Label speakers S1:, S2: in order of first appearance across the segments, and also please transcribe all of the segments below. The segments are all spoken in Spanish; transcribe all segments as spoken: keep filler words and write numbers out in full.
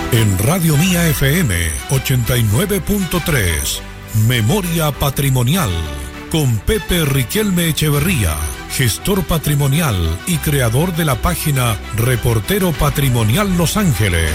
S1: En Radio Mía F M ochenta y nueve punto tres, Memoria Patrimonial, con Pepe Riquelme Echeverría, gestor patrimonial y creador de la página Reportero Patrimonial Los Ángeles.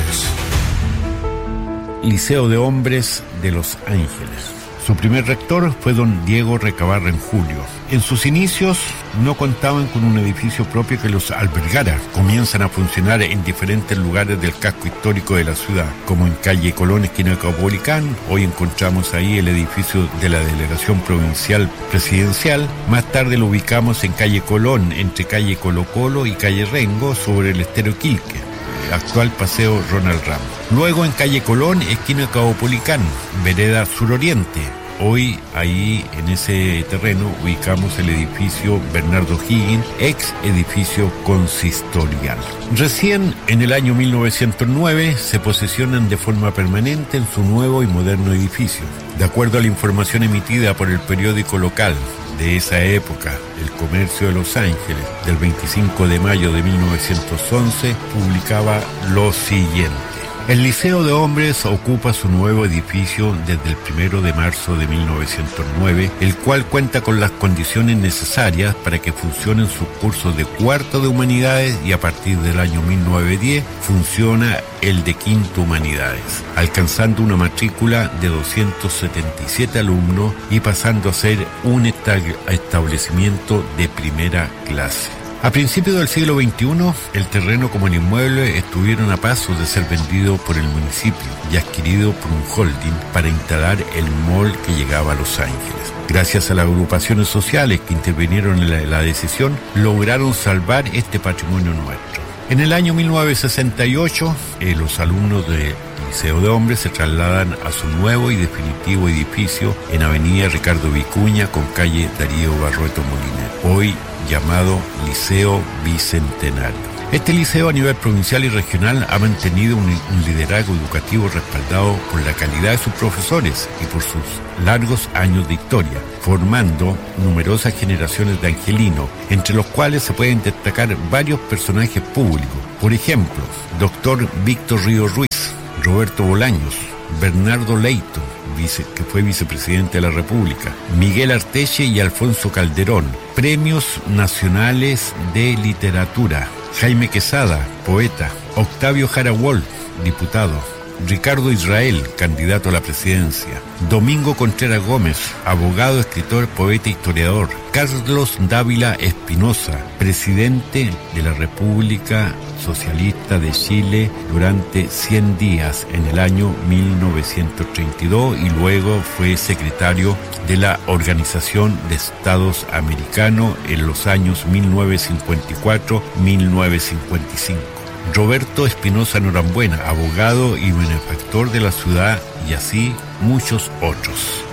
S2: Liceo de Hombres de Los Ángeles. Su primer rector fue don Diego Recabarra en julio. En sus inicios no contaban con un edificio propio que los albergara. Comienzan a funcionar en diferentes lugares del casco histórico de la ciudad, como en calle Colón, esquina Caupolicán. Hoy encontramos ahí el edificio de la Delegación Provincial Presidencial. Más tarde lo ubicamos en calle Colón, entre calle Colo Colo y calle Rengo, sobre el estero Quilque, actual paseo Ronald Ramos. Luego en calle Colón, esquina Caupolicán, vereda suroriente. Hoy ahí en ese terreno ubicamos el edificio Bernardo Higgins, ex edificio consistorial. Recién en el año mil novecientos nueve se posesionan de forma permanente en su nuevo y moderno edificio. De acuerdo a la información emitida por el periódico local de esa época, El Comercio de Los Ángeles, del veinticinco de mayo de mil novecientos once, publicaba lo siguiente. El Liceo de Hombres ocupa su nuevo edificio desde el primero de marzo de mil novecientos nueve, el cual cuenta con las condiciones necesarias para que funcionen sus cursos de cuarto de Humanidades, y a partir del año mil novecientos diez funciona el de quinto Humanidades, alcanzando una matrícula de doscientos setenta y siete alumnos y pasando a ser un establecimiento de primera clase. A principios del siglo veintiuno, el terreno como el inmueble estuvieron a paso de ser vendido por el municipio y adquirido por un holding para instalar el mall que llegaba a Los Ángeles. Gracias a las agrupaciones sociales que intervinieron en la, la decisión, lograron salvar este patrimonio nuestro. En el año mil novecientos sesenta y ocho, eh, los alumnos del Liceo de Hombres se trasladan a su nuevo y definitivo edificio en avenida Ricardo Vicuña con calle Darío Barrueto Molina, hoy llamado Liceo Bicentenario. Este liceo a nivel provincial y regional ha mantenido un, un liderazgo educativo respaldado por la calidad de sus profesores y por sus largos años de historia, formando numerosas generaciones de angelinos, entre los cuales se pueden destacar varios personajes públicos. Por ejemplo, doctor Víctor Ríos Ruiz, Roberto Bolaños, Bernardo Leito, vice, que fue vicepresidente de la República, Miguel Arteche y Alfonso Calderón, premios nacionales de literatura, Jaime Quesada, poeta, Octavio Jara Wolf, diputado, Ricardo Israel, candidato a la presidencia, Domingo Contreras Gómez, abogado, escritor, poeta e historiador, Carlos Dávila Espinosa, presidente de la República Socialista de Chile durante cien días en el año mil novecientos treinta y dos, y luego fue secretario de la Organización de Estados Americanos en los años mil novecientos cincuenta y cuatro a mil novecientos cincuenta y cinco. Roberto Espinosa Norambuena, abogado y benefactor de la ciudad, y así muchos otros.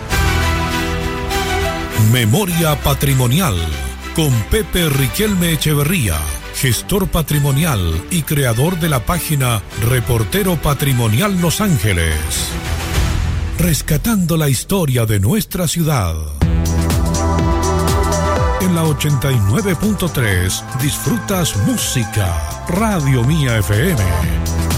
S1: Memoria Patrimonial, con Pepe Riquelme Echeverría, gestor patrimonial y creador de la página Reportero Patrimonial Los Ángeles. Rescatando la historia de nuestra ciudad. En la ochenta y nueve punto tres disfrutas música. Radio Mía F M.